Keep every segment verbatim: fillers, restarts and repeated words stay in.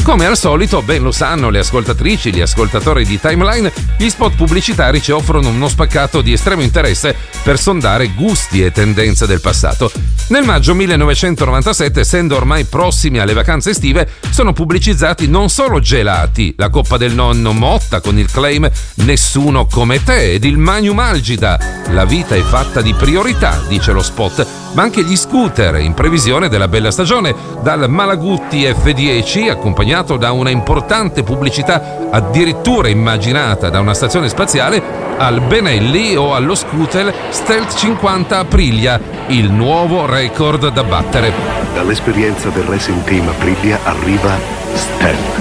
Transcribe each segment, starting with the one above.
Come al solito, ben lo sanno le ascoltatrici, gli ascoltatori di Timeline, gli spot pubblicitari ci offrono uno spaccato di estremo interesse per sondare gusti e tendenze del passato. Nel maggio millenovecentonovantasette, essendo ormai prossimi alle vacanze estive, sono pubblicizzati non solo gelati, la coppa del nonno Motta con il claim "Nessuno come te" ed il Magnum Algida, "La vita è fatta di priorità", dice lo spot, ma anche gli scooter in previsione della bella stagione, dal Malaguti F dieci accompagnato da una importante pubblicità addirittura immaginata da una stazione spaziale, al Benelli o allo scooter Stealth cinquanta Aprilia, il nuovo record da battere. Dall'esperienza del Racing Team Aprilia arriva Stealth.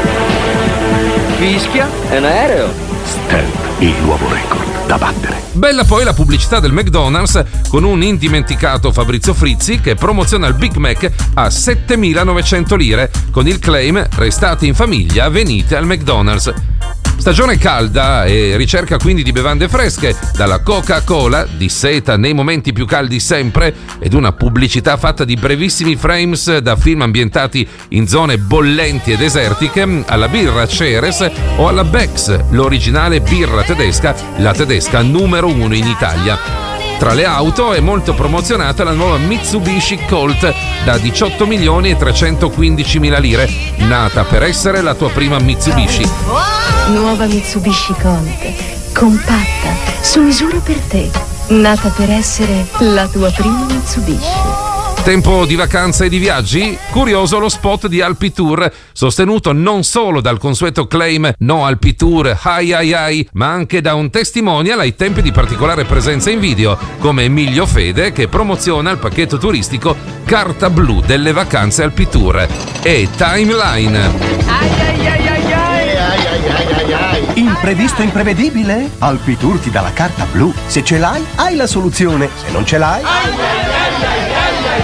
Fischia? È un aereo? Stealth, il nuovo record da battere. Bella poi la pubblicità del McDonald's con un indimenticato Fabrizio Frizzi che promoziona il Big Mac a settemilanovecento lire con il claim "Restate in famiglia, venite al McDonald's". Stagione calda e ricerca quindi di bevande fresche, dalla Coca-Cola, disseta nei momenti più caldi sempre, ed una pubblicità fatta di brevissimi frames da film ambientati in zone bollenti e desertiche, alla birra Ceres o alla Beck's, l'originale birra tedesca, la tedesca numero uno in Italia. Tra le auto è molto promozionata la nuova Mitsubishi Colt da diciotto milioni e trecentoquindicimila lire, nata per essere la tua prima Mitsubishi. Nuova Mitsubishi Colt, compatta, su misura per te, nata per essere la tua prima Mitsubishi. Tempo di vacanza e di viaggi? Curioso lo spot di Alpitour, sostenuto non solo dal consueto claim "No Alpitour, ai ai ai", ma anche da un testimonial ai tempi di particolare presenza in video, come Emilio Fede, che promoziona il pacchetto turistico Carta Blu delle vacanze Alpitour. E Timeline. Ai ai ai ai ai ai ai ai ai. Imprevisto imprevedibile? Alpitour ti dà la carta blu. Se ce l'hai, hai la soluzione. Se non ce l'hai... Ai ai ai ai.